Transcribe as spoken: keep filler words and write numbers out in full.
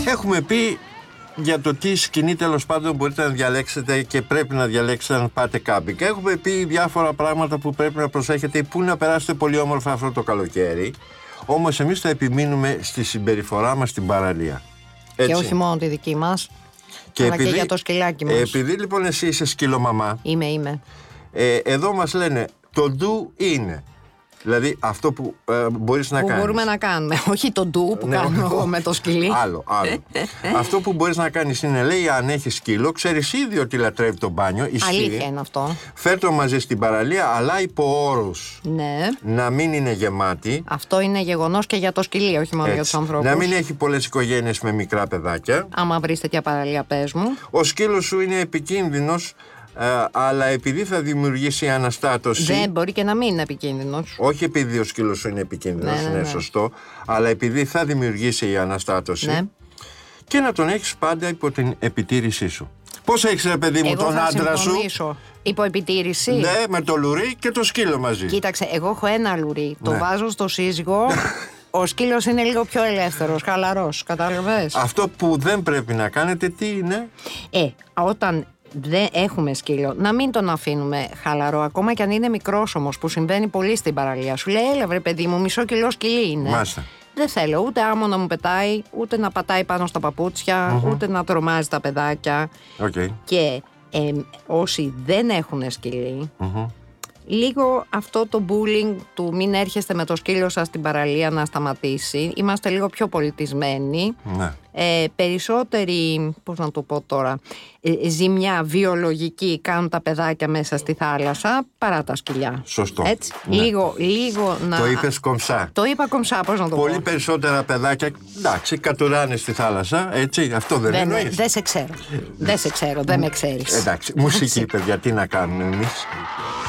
Έχουμε πει για το τι σκηνή τέλος πάντων μπορείτε να διαλέξετε και πρέπει να διαλέξετε αν πάτε κάμπινγκ. Έχουμε πει διάφορα πράγματα που πρέπει να προσέχετε ή που να περάσετε πολύ όμορφα αυτό το καλοκαίρι. Όμως εμείς θα επιμείνουμε στη συμπεριφορά μας στην παραλία. Έτσι. Και όχι μόνο τη δική μας, και αλλά επειδή, και για το σκυλάκι μας. Επειδή λοιπόν εσύ είσαι σκυλομαμά, Είμαι, είμαι. ε, εδώ μας λένε το ντου είναι. Δηλαδή αυτό που ε, μπορείς να που κάνεις. Που μπορούμε να κάνουμε. Όχι το ντου που ναι, κάνω όχι, εγώ με το σκυλί. Άλλο, άλλο. Αυτό που μπορείς να κάνεις είναι, λέει, αν έχει σκύλο, ξέρεις ήδη ότι λατρεύει το μπάνιο. Ισχύει. Αλήθεια είναι αυτό. Φέρ' το μαζί στην παραλία, αλλά υπό όρους. Ναι. Να μην είναι γεμάτη. Αυτό είναι γεγονός και για το σκυλί, όχι μόνο Έτσι. για τους ανθρώπους. Να μην έχει πολλές οικογένειες με μικρά παιδάκια. Άμα βρεις τέτοια παραλία, πες μου. Ο σκύλος σου είναι επικίνδυνος. Uh, αλλά επειδή θα δημιουργήσει αναστάτωση. Δεν μπορεί και να μην είναι επικίνδυνος. Όχι επειδή ο σκύλος σου είναι επικίνδυνος, ναι, ναι, είναι ναι. σωστό, αλλά επειδή θα δημιουργήσει η αναστάτωση. Ναι. Και να τον έχεις πάντα υπό την επιτήρησή σου. Πώς έχεις, ρε παιδί μου, εγώ τον θα άντρα σου? συμφωνήσω. Υπό επιτήρηση. Ναι, με το λουρί και το σκύλο μαζί. Κοίταξε, εγώ έχω ένα λουρί. Ναι. Το βάζω στο σύζυγο. Ο σκύλος είναι λίγο πιο ελεύθερος, χαλαρός. Κατάλαβες? Αυτό που δεν πρέπει να κάνετε, τι είναι? Ε, όταν δεν έχουμε σκύλο, να μην τον αφήνουμε χαλαρό, ακόμα και αν είναι μικρός όμως, που συμβαίνει πολύ στην παραλία. Σου λέει, έλα βρε παιδί μου, μισό κιλό σκυλί είναι. Μάλιστα. Δεν θέλω ούτε άμμο να μου πετάει, ούτε να πατάει πάνω στα παπούτσια, mm-hmm. ούτε να τρομάζει τα παιδάκια. Okay. Και ε, όσοι δεν έχουν σκυλί, mm-hmm. λίγο αυτό το bullying του μην έρχεστε με το σκύλο σας στην παραλία να σταματήσει. Είμαστε λίγο πιο πολιτισμένοι. Ναι. Ε, περισσότερη, πώς να το πω τώρα, ε, ζημιά βιολογική κάνουν τα παιδάκια μέσα στη θάλασσα παρά τα σκυλιά. Σωστό. Έτσι. Ναι. Λίγο, λίγο να... Το είπες κομψά. Το είπα κομψά, πώς να το Πολύ πω. περισσότερα παιδάκια, εντάξει, κατουράνε στη θάλασσα, έτσι, αυτό δεν, δεν εννοείς. Δεν σε ξέρω. Δεν σε ξέρω, δεν με ξέρεις. Εντάξει, μουσική, παιδιά, τι να κάνουμε εμείς.